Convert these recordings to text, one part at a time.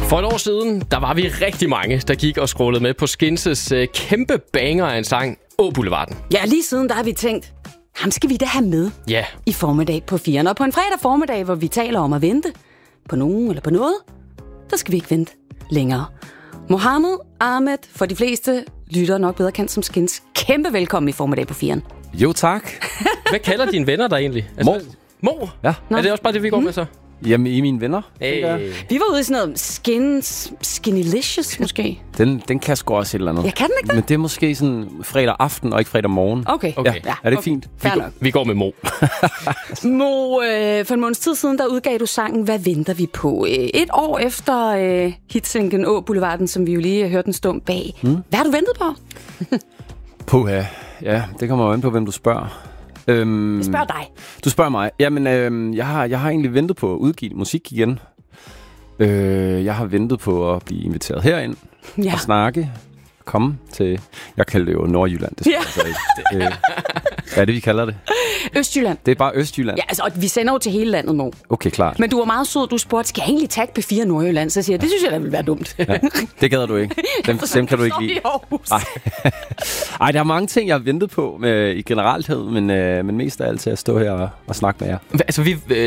For et år siden, der var vi rigtig mange, der gik og scrollede med på Skins' kæmpe banger af en sang, Boulevarden. Ja, lige siden der har vi tænkt, ham skal vi da have med i formiddag på 4'eren. Og på en fredag formiddag, hvor vi taler om at vente på nogen eller på noget, der skal vi ikke vente længere. Mohammed Ahmed, for de fleste lytter nok bedre kendt som Skins. Kæmpe velkommen i formiddag på 4'eren. Jo, tak. Hvad kalder dine venner der egentlig? Altså, Mo? Ja. Er det også bare det, vi går med så? Jamen, I mine venner. Vi var ude i sådan noget Skinnylicious, måske. Den kan sgu også et eller andet. Ja, kan den ikke det? Men det er måske sådan fredag aften, og ikke fredag morgen. Okay. Ja. Er det fint? Vi går med Mo. Mo, for en måneds tid siden, der udgav du sangen Hvad venter vi på? Et år efter hitsinglen Boulevarden, som vi jo lige hørte en stund bag. Hvad har du ventet på? Ja, det kommer jo an på, hvem du spørger. Jeg spørger dig. Du spørger mig. Jamen, jeg har egentlig ventet på at udgive musik igen. Jeg har ventet på at blive inviteret herind og snakke. Komme til... Jeg kalder det jo Nordjylland. Det hvad er det, vi kalder det? Østjylland. Det er bare Østjylland. Ja, altså, og vi sender jo til hele landet, Mo. Okay, klart. Men du var meget sød. Du spurgte, skal jeg egentlig tagge P4 Nordjylland? Så siger jeg, det synes jeg, der ville være dumt. Ja, det gad du ikke. Dem kan du ikke lide. Ej, der er mange ting, jeg har ventet på i generalthed, men mest af alt til at stå her og snakke med jer. Altså,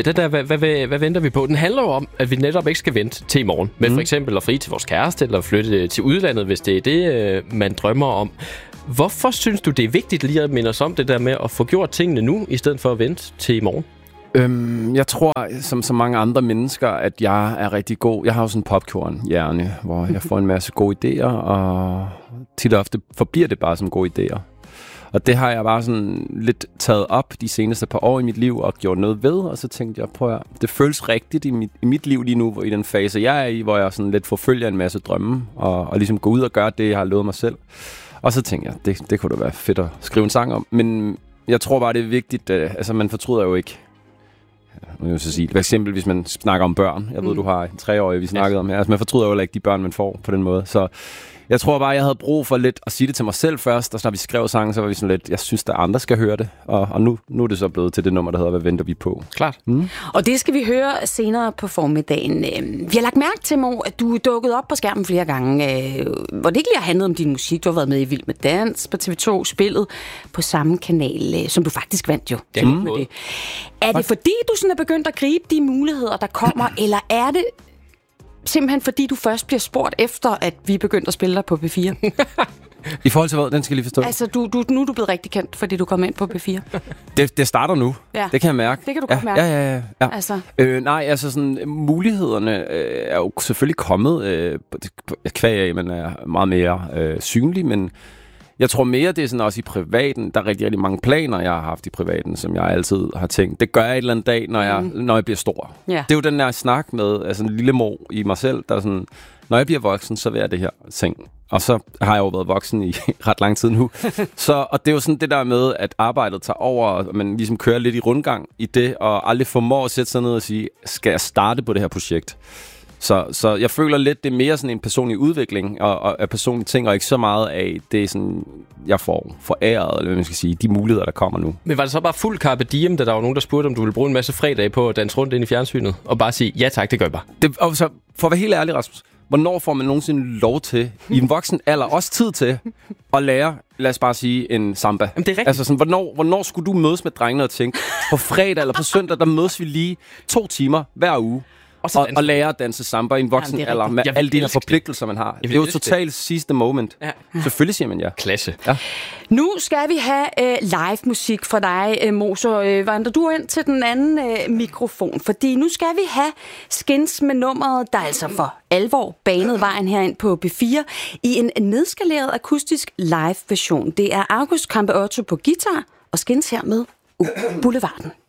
hvad venter vi på? Den handler jo om, at vi netop ikke skal vente til i morgen. Med for eksempel at fri til vores kæreste, eller flytte til udlandet, hvis det er det, man drømmer om. Hvorfor synes du, det er vigtigt lige at minde os om det der med at få gjort tingene nu, i stedet for at vente til i morgen? Jeg tror, som så mange andre mennesker, at jeg er rigtig god. Jeg har jo sådan en popcorn-hjerne, hvor jeg får en masse gode idéer, og tit og ofte forbliver det bare som gode idéer. Og det har jeg bare sådan lidt taget op de seneste par år i mit liv og gjort noget ved, og så tænkte jeg, prøv at det føles rigtigt i mit liv lige nu, i den fase, jeg er i, hvor jeg sådan lidt forfølger en masse drømme, og ligesom går ud og gør det, jeg har lovet mig selv. Og så tænkte jeg, det kunne da være fedt at skrive en sang om. Men jeg tror bare, det er vigtigt. Altså, man fortryder jo ikke. Jeg vil så sige, for eksempel, hvis man snakker om børn. Jeg ved, du har en 3-årig, vi snakkede om her. Altså, man fortryder jo ikke de børn, man får på den måde. Så jeg tror bare, jeg havde brug for lidt at sige det til mig selv først. Og så når vi skrev sangen, så var vi sådan lidt, jeg synes, der andre skal høre det. Og nu er det så blevet til det nummer, der hedder Hvad venter vi på? Klart. Og det skal vi høre senere på formiddagen. Vi har lagt mærke til, Mo, at du er dukket op på skærmen flere gange, hvor det ikke lige har handlet om din musik. Du har været med i Vild med Dans på TV2, spillet på samme kanal, som du faktisk vandt jo. Er det fordi, du sådan er begyndt at gribe de muligheder, der kommer, eller er det simpelthen fordi, du først bliver spurgt efter, at vi er begyndt at spille dig på P4? I forhold til hvad? Den skal jeg lige forstå. Altså, nu er du blevet rigtig kendt, fordi du kom ind på P4. Det starter nu. Ja. Det kan jeg mærke. Det kan du godt mærke. Ja. Altså. Nej, altså sådan, mulighederne er jo selvfølgelig kommet kvæg af, man er meget mere synlig, men jeg tror mere, det er sådan også i privaten. Der er rigtig, rigtig mange planer, jeg har haft i privaten, som jeg altid har tænkt. Det gør jeg et eller andet dag, når jeg bliver stor. Yeah. Det er jo den der snak med altså en lille Mo i mig selv, der er sådan, når jeg bliver voksen, så vil jeg det her ting. Og så har jeg jo været voksen i ret lang tid nu. Og det er jo sådan det der med, at arbejdet tager over, og man ligesom kører lidt i rundgang i det, og aldrig formår at sætte sig ned og sige, skal jeg starte på det her projekt? Så jeg føler lidt, det er mere sådan en personlig udvikling og af personlige ting, og ikke så meget af det, sådan, jeg får foræret, eller hvad man skal sige, de muligheder, der kommer nu. Men var det så bare fuld carpe diem, da der var nogen, der spurgte, om du ville bruge en masse fredage på at danse rundt ind i fjernsynet, og bare sige, ja tak, det gør jeg bare? Og så, for at være helt ærlig, Rasmus, hvornår får man nogensinde lov til, i en voksen alder, også tid til, at lære, lad os bare sige, en samba? Jamen, det er rigtigt. Altså sådan, hvornår skulle du mødes med drengene og tænke, på fredag eller på søndag, der mødes vi lige 2 timer hver uge, og lære at danse samba i en voksen alder, med alle de her forpligtelser, man har. Det er jo totalt sidste moment. Ja. Selvfølgelig siger man ja. Klasse. Ja. Nu skal vi have live musik fra dig, Mo, så vandrer du ind til den anden mikrofon, fordi nu skal vi have Skins med nummeret, der altså for alvor banede vejen herind på B4 i en nedskaleret akustisk live version. Det er August Campeotto på guitar og Skins her med Boulevarden.